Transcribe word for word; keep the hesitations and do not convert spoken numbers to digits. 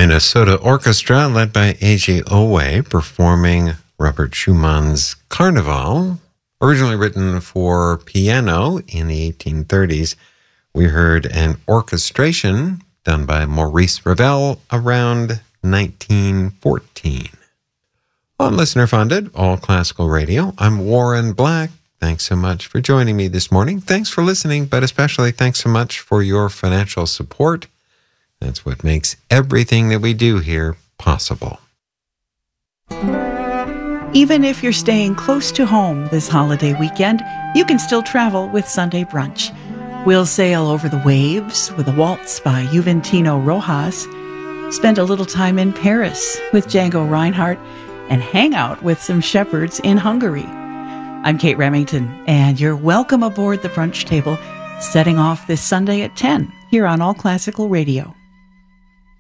Minnesota Orchestra, led by A J Owe, performing Robert Schumann's Carnival, originally written for piano in the eighteen thirties. We heard an orchestration done by Maurice Ravel around nineteen fourteen. On Listener Funded, All Classical Radio, I'm Warren Black. Thanks so much for joining me this morning. Thanks for listening, but especially thanks so much for your financial support. That's what makes everything that we do here possible. Even if you're staying close to home this holiday weekend, you can still travel with Sunday Brunch. We'll sail over the waves with a waltz by Juventino Rojas, spend a little time in Paris with Django Reinhardt, and hang out with some shepherds in Hungary. I'm Kate Remington, and you're welcome aboard the brunch table, setting off this Sunday at ten here on All Classical Radio.